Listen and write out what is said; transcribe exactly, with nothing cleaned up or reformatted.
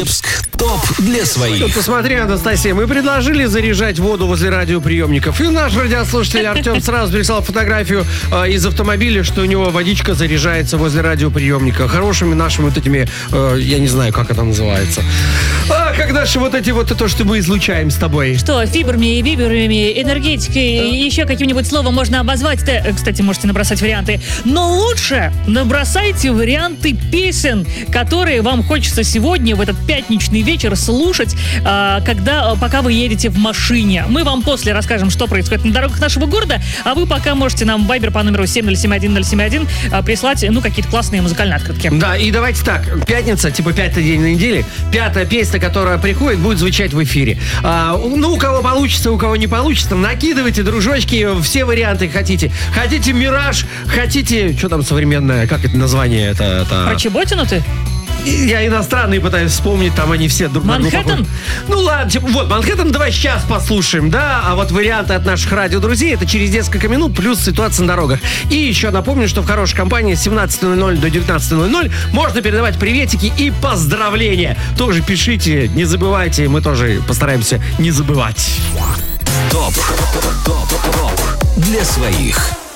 Топ для своих. Вот посмотри, Анастасия, мы предложили заряжать воду возле радиоприемников. И наш радиослушатель Артем сразу прислал фотографию э, из автомобиля, что у него водичка заряжается возле радиоприемника. Хорошими нашими вот этими, э, я не знаю, как это называется. А, как наши вот эти вот, то, что мы излучаем с тобой. Что, фибрами и вибрами, энергетикой и еще каким-нибудь словом можно обозвать. Кстати, можете набросать варианты. Но лучше набросайте варианты песен, которые вам хочется сегодня в этот пятничный вечер слушать, когда, пока вы едете в машине. Мы вам после расскажем, что происходит на дорогах нашего города, а вы пока можете нам в Viber по номеру семь ноль семь один ноль семь один прислать, ну, какие-то классные музыкальные открытки. Да, и давайте так, пятница, типа пятый день на неделе, пятая песня, которая приходит, будет звучать в эфире. А, ну, у кого получится, у кого не получится, накидывайте, дружочки, все варианты хотите. Хотите «Мираж», хотите, что там современное, как это название? Это, это... Про Чеботину ты? Я иностранные пытаюсь вспомнить, там они все друг на друга Манхэттен? Ну ладно, типа, вот, Манхэттен давай сейчас послушаем, да, а вот варианты от наших радиодрузей это через несколько минут, плюс ситуация на дорогах. И еще напомню, что в хорошей компании с семнадцати ноль ноль до девятнадцати ноль ноль можно передавать приветики и поздравления. Тоже пишите, не забывайте, мы тоже постараемся не забывать. Топ. Топ. Топ. Для своих.